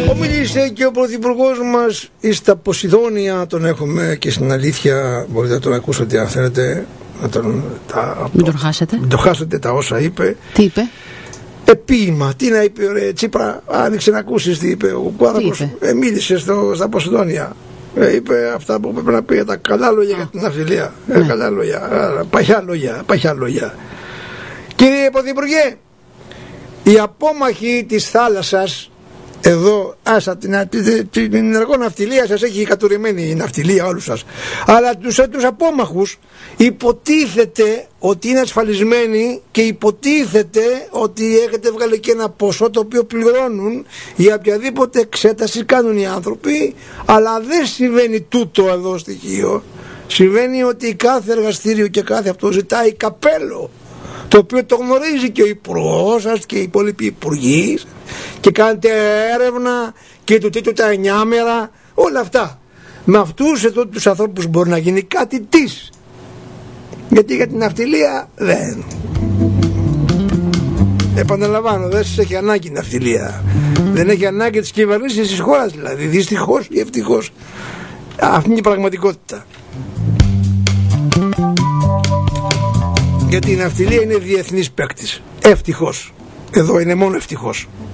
Μίλησε και ο πρωθυπουργός μας στα Ποσειδόνια, τον έχουμε και στην αλήθεια, μπορείτε να τον ακούσετε αν θέλετε. Μην τον χάσετε. Μην τον χάσετε τα όσα είπε. Τι είπε? Ποίημα, τι να είπε, ρε Τσίπρα, άνοιξε να ακούσεις τι είπε. Ο Κουάδρακος μίλησε στα Ποσειδόνια. Είπε αυτά που πρέπει να πει, τα καλά λόγια για την ναυτιλία. Καλά λόγια, παχιά λόγια. Κύριε Πρωθυπουργέ, οι απόμαχοι της θάλασσας εδώ, την ενεργό ναυτιλία σας έχει κατουρημένη η ναυτιλία όλους σας, αλλά τους απόμαχους υποτίθεται ότι είναι ασφαλισμένοι και υποτίθεται ότι έχετε βγάλει και ένα ποσό το οποίο πληρώνουν για οποιαδήποτε εξέταση κάνουν οι άνθρωποι, αλλά δεν συμβαίνει τούτο εδώ στοιχείο. Συμβαίνει ότι κάθε εργαστήριο και κάθε αυτό ζητάει καπέλο, το οποίο το γνωρίζει και ο υπουργός σας και οι υπόλοιποι υπουργοί, και κάνετε έρευνα και του τίτλου τα 9 μέρα, όλα αυτά. Με αυτούς εδώ τους ανθρώπους μπορεί να γίνει κάτι της, γιατί για την ναυτιλία δεν. Επαναλαμβάνω, δεν σας έχει ανάγκη η ναυτιλία, δεν έχει ανάγκη της κυβερνήσης της χώρας, δηλαδή δυστυχώς ή ευτυχώς. Αυτή είναι η πραγματικότητα. Γιατί η ναυτιλία είναι διεθνής παίκτης. Ευτυχώς. Εδώ είναι μόνο ευτυχώς.